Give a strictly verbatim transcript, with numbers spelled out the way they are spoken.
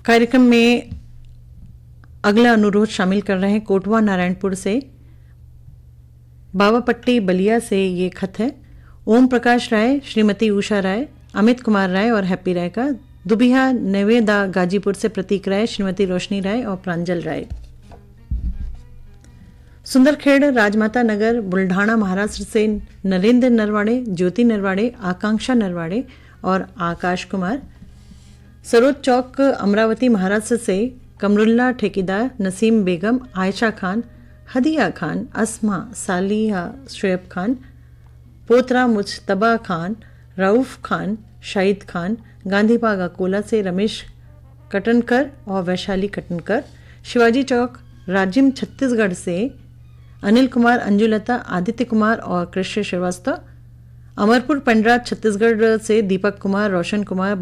कार्यक्रम में अगला अनुरोध शामिल कर रहे हैं कोटवा नारायणपुर से। बाबापट्टी बलिया से ये खत है। ओम प्रकाश राय, श्रीमती उषा राय, अमित कुमार राय और हैप्पी राय का। दुबिया नवेदा गाजीपुर से प्रतीक राय, श्रीमती रोशनी राय और प्रांजल राय। सुंदरखेड़ राजमाता नगर बुल्ढाना महाराष्ट्र से नरेंद्र नरवाड़े, ज्योति नरवाड़े, आकांक्षा नरवाड़े और आकाश कुमार। सरोज चौक अमरावती महाराष्ट्र से कमरुल्ला ठेकेदार, नसीम बेगम, आयशा खान, हदिया खान, अस्मा, सालिया, शुएब खान, पोतरा मुजतबा खान, रऊफ खान, शाहिद खान। गांधीबाग अकोला से रमेश कटनकर और वैशाली कटनकर। शिवाजी चौक राजिम छत्तीसगढ़ से अनिल कुमार, अंजुलता, आदित्य कुमार और कृष्ण श्रीवास्तव। अमरपुर पंडरा छत्तीसगढ़ से दीपक कुमार, रोशन कुमार,